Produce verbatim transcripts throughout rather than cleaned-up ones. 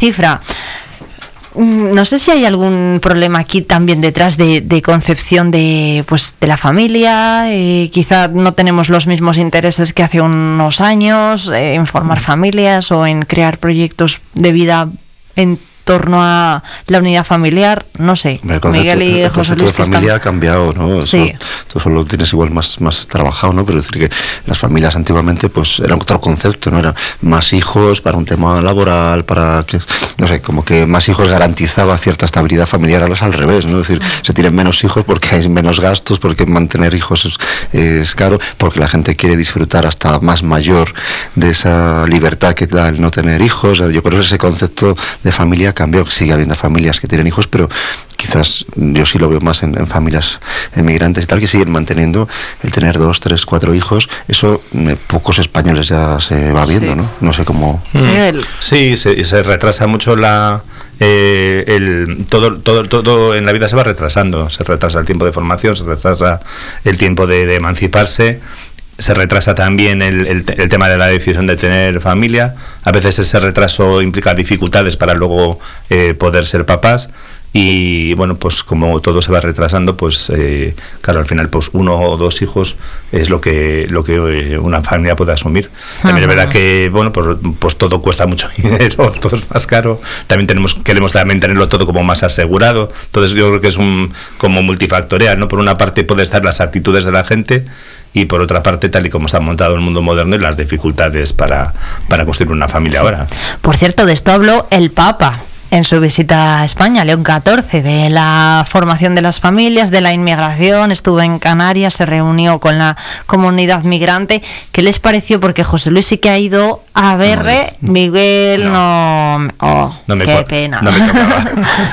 cifra. No sé si hay algún problema aquí también detrás de, de concepción de pues de la familia. Eh, quizá no tenemos los mismos intereses que hace unos años eh, en formar familias o en crear proyectos de vida en torno a la unidad familiar, no sé. El concepto, Miguel y el José concepto Luis, de familia están... ha cambiado, ¿no? Sí. Eso, tú solo lo tienes igual más, más trabajado, ¿no? Pero es decir que las familias antiguamente pues era otro concepto, ¿no? Era más hijos para un tema laboral, para que, no sé, como que más hijos garantizaba cierta estabilidad familiar. Ahora es al revés, ¿no? Es decir, se tienen menos hijos porque hay menos gastos, porque mantener hijos es, es caro, porque la gente quiere disfrutar hasta más mayor de esa libertad que da el no tener hijos. Yo creo que ese concepto de familia ha cambiado, que sigue habiendo familias que tienen hijos, pero quizás yo sí lo veo más en, en familias emigrantes y tal, que siguen manteniendo el tener dos, tres, cuatro hijos. Eso eh, pocos españoles ya se va viendo, sí. ¿no? No sé cómo... Mm. Sí, se, se retrasa mucho la... Eh, el, todo, todo, todo en la vida se va retrasando. Se retrasa el tiempo de formación, se retrasa el tiempo de, de emanciparse. Se retrasa también el, el, el tema de la decisión de tener familia. A veces ese retraso implica dificultades para luego eh, poder ser papás. Y bueno, pues como todo se va retrasando, pues eh, claro, al final pues uno o dos hijos es lo que lo que una familia puede asumir. También uh-huh. es verdad que bueno, pues, pues todo cuesta mucho dinero, todo es más caro. También tenemos queremos también tenerlo todo como más asegurado. Entonces yo creo que es un como multifactorial, ¿no? Por una parte puede estar las actitudes de la gente y por otra parte tal y como está montado el mundo moderno y las dificultades para, para construir una familia sí. ahora. Por cierto, de esto habló el Papa en su visita a España, León catorce, de la formación de las familias, de la inmigración. Estuvo en Canarias, se reunió con la comunidad migrante. ¿Qué les pareció? Porque José Luis sí que ha ido a verle, no, Miguel no... no oh, no me qué for, pena. No me tocaba.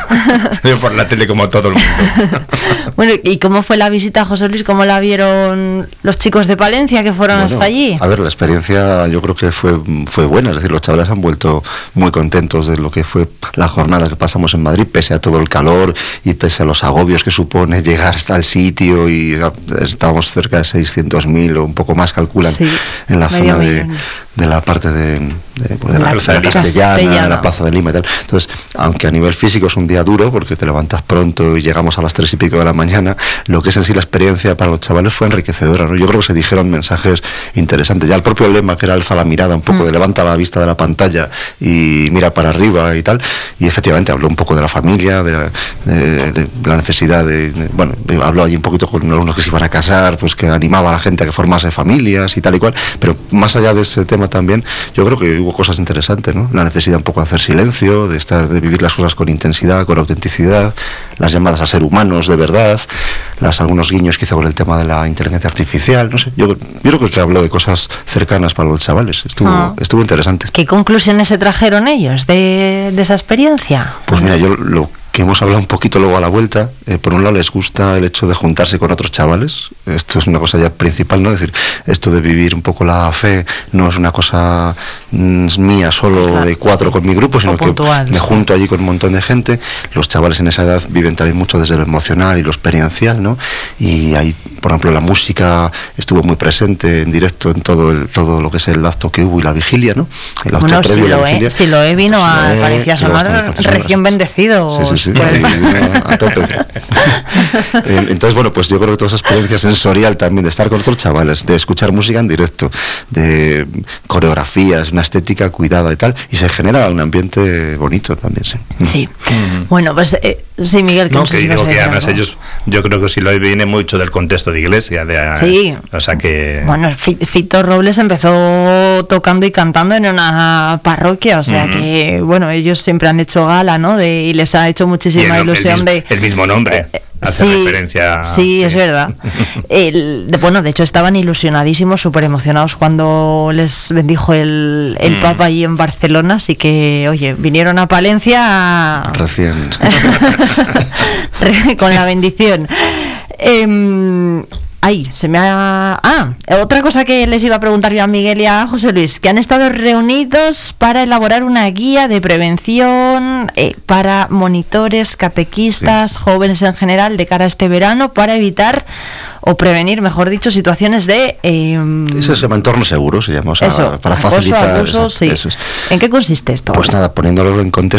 Yo por la tele como todo el mundo. Bueno, ¿y cómo fue la visita, José Luis? ¿Cómo la vieron los chicos de Palencia que fueron bueno, hasta allí? A ver, la experiencia yo creo que fue, fue buena. Es decir, los chavales han vuelto muy contentos de lo que fue la jornada que pasamos en Madrid, pese a todo el calor y pese a los agobios que supone llegar hasta el sitio, y estábamos cerca de seiscientos mil o un poco más, calculan, sí, en la zona de, de la parte de, de, pues de la, la Plaza de Castellana, Castellana, la Plaza de Lima y tal. Entonces, aunque a nivel físico es un día duro, porque te levantas pronto y llegamos a las tres y pico de la mañana, lo que es en sí la experiencia para los chavales fue enriquecedora, ¿no? Yo creo que se dijeron mensajes interesantes. Ya el propio lema, que era alza la mirada, un poco mm. de levanta la vista de la pantalla y mira para arriba y tal, y efectivamente habló un poco de la familia, de la, de, de la necesidad de, de, bueno, habló allí un poquito con algunos que se iban a casar, pues que animaba a la gente a que formase familias y tal y cual, pero más allá de ese tema también, yo creo que hubo cosas interesantes, ¿no? La necesidad un poco de hacer silencio, de estar, de vivir las cosas con intensidad, con autenticidad, las llamadas a ser humanos de verdad, las algunos guiños que hizo con el tema de la inteligencia artificial, no sé, yo, yo creo que habló de cosas cercanas para los chavales, estuvo, ah. estuvo interesante. ¿Qué conclusiones se trajeron ellos de, de esa experiencia? Pues mira, yo lo que hemos hablado un poquito luego a la vuelta, eh, por un lado les gusta el hecho de juntarse con otros chavales, esto es una cosa ya principal, ¿no? Es decir, esto de vivir un poco la fe no es una cosa mm, mía solo claro, de cuatro con mi grupo, sino puntual, que me junto allí con un montón de gente. Los chavales en esa edad viven también mucho desde lo emocional y lo experiencial, ¿no? Y ahí, por ejemplo, la música estuvo muy presente en directo en todo el, todo lo que es el acto que hubo y la vigilia, ¿no? El acto bueno, previo si a la lo vigilia. He, si lo he vino si a lo Palencia Sonora recién bendecido. Sí, sí, sí, pues. a tope. Entonces, bueno, pues yo creo que toda esa experiencia sensorial también de estar con otros chavales, de escuchar música en directo, de coreografías, una estética cuidada y tal, y se genera un ambiente bonito también, sí. Sí. Mm. Bueno, pues eh, sí, Miguel, que no, no sé que si digo que además ellos, yo creo que sí lo viene mucho del contexto de iglesia, de, sí. O sea que bueno, Fito Robles empezó tocando y cantando en una parroquia, o sea mm-hmm. que bueno, ellos siempre han hecho gala, ¿no? De, y les ha hecho muchísima el, ilusión el, de el mismo nombre. Eh, hace sí, referencia. Sí, sí, es verdad. El, de, bueno, de hecho estaban ilusionadísimos, súper emocionados cuando les bendijo el, el mm. Papa allí en Barcelona, así que, oye, vinieron a Palencia recién con la bendición. Eh, Ay, se me ha... Ah, otra cosa que les iba a preguntar yo a Miguel y a José Luis, que han estado reunidos para elaborar una guía de prevención eh, para monitores, catequistas, sí. jóvenes en general, de cara a este verano, para evitar o prevenir, mejor dicho, situaciones de... Eh, eso se llama entorno seguro, se llama, o sea, eso, para acoso, facilitar... abuso, sí. Eso es. ¿En qué consiste esto? Pues nada, poniéndolo en contexto,